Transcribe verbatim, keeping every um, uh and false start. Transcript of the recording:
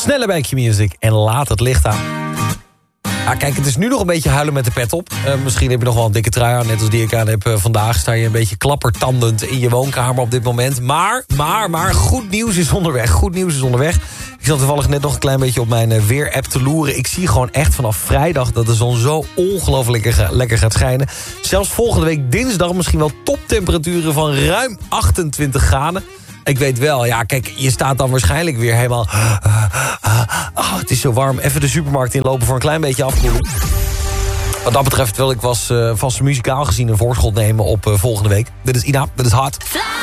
Sneller bij Q-Music en laat het licht aan. Ah, kijk, het is nu nog een beetje huilen met de pet op. Uh, misschien heb je nog wel een dikke trui aan, net als die ik aan heb uh, vandaag. Sta je een beetje klappertandend in je woonkamer op dit moment. Maar, maar, maar, goed nieuws is onderweg. Goed nieuws is onderweg. Ik zat toevallig net nog een klein beetje op mijn uh, weer-app te loeren. Ik zie gewoon echt vanaf vrijdag dat de zon zo ongelooflijk lekker, lekker gaat schijnen. Zelfs volgende week dinsdag misschien wel toptemperaturen van ruim achtentwintig graden. Ik weet wel, ja, kijk, je staat dan waarschijnlijk weer helemaal... Uh, uh, oh, het is zo warm. Even de supermarkt inlopen voor een klein beetje afkoelen. Wat dat betreft wil ik was uh, vast muzikaal gezien een voorschot nemen op uh, volgende week. Dit is Ina, dit is Hard.